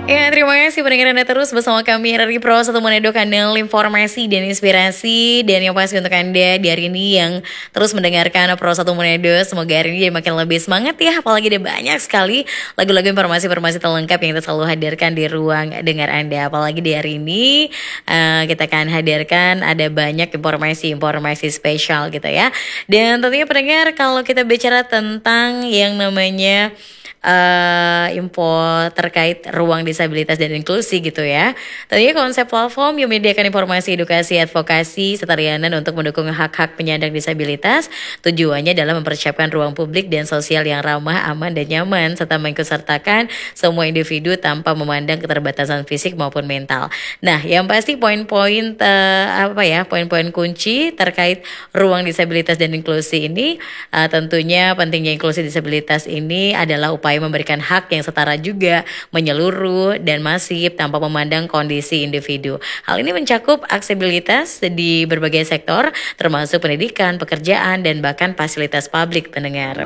Ya, terima kasih pendengar Anda terus bersama kami RRI Pro 1 Manado, kanal informasi dan inspirasi. Dan yang pasti untuk Anda di hari ini yang terus mendengarkan Pro 1 Manado, semoga hari ini makin lebih semangat ya. Apalagi ada banyak sekali lagu-lagu informasi-informasi terlengkap yang kita selalu hadirkan di ruang dengar Anda. Apalagi di hari ini kita akan hadirkan ada banyak informasi-informasi spesial gitu ya. Dan tentunya pendengar, kalau kita bicara tentang yang namanya info terkait ruang disabilitas dan inklusi gitu ya. Tentunya konsep platform yang menyediakan informasi, edukasi, advokasi, serta layanan untuk mendukung hak-hak penyandang disabilitas. Tujuannya adalah mempersiapkan ruang publik dan sosial yang ramah, aman, dan nyaman, serta mengikutsertakan semua individu tanpa memandang keterbatasan fisik maupun mental. Nah, yang pasti poin-poin poin-poin kunci terkait ruang disabilitas dan inklusi ini, tentunya pentingnya inklusi disabilitas ini adalah upaya memberikan hak yang setara juga, menyeluruh dan masif tanpa memandang kondisi individu. Hal ini mencakup aksesibilitas di berbagai sektor, termasuk pendidikan, pekerjaan, dan bahkan fasilitas publik pendengar.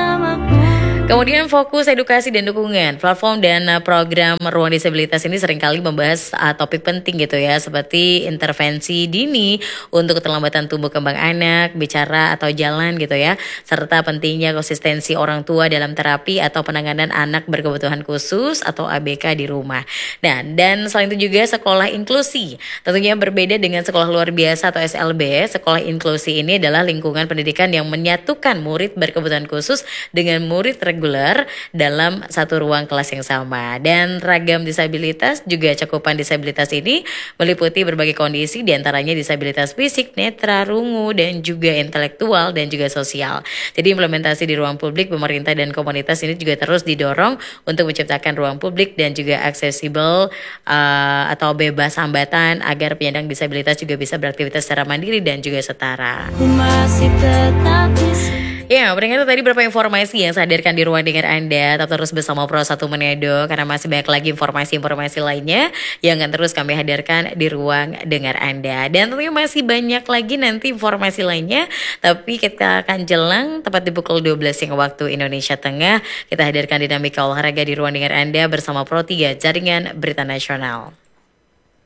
Kemudian fokus edukasi dan dukungan. Platform dan program ruang disabilitas ini seringkali membahas topik penting gitu ya, seperti intervensi dini untuk keterlambatan tumbuh kembang anak, bicara atau jalan gitu ya, serta pentingnya konsistensi orang tua dalam terapi atau penanganan anak berkebutuhan khusus atau ABK di rumah. Nah, dan selain itu juga sekolah inklusi. Tentunya berbeda dengan sekolah luar biasa atau SLB, sekolah inklusi ini adalah lingkungan pendidikan yang menyatukan murid berkebutuhan khusus dengan murid reguler dalam satu ruang kelas yang sama. Dan ragam disabilitas juga cakupan disabilitas ini meliputi berbagai kondisi, diantaranya disabilitas fisik, netra, rungu, dan juga intelektual dan juga sosial. Jadi implementasi di ruang publik, pemerintah dan komunitas ini juga terus didorong untuk menciptakan ruang publik dan juga aksesibel atau bebas hambatan agar penyandang disabilitas juga bisa beraktivitas secara mandiri dan juga setara. Masih tetap ya, pendengar itu tadi beberapa informasi yang saya hadirkan di ruang dengar Anda. Tetap terus bersama Pro 1 Manado karena masih banyak lagi informasi-informasi lainnya yang akan terus kami hadirkan di ruang dengar Anda. Dan tentunya masih banyak lagi nanti informasi lainnya, tapi kita akan jelang tepat di pukul 12 yang waktu Indonesia Tengah. Kita hadirkan dinamika olahraga di ruang dengar Anda bersama Pro 3 Jaringan Berita Nasional.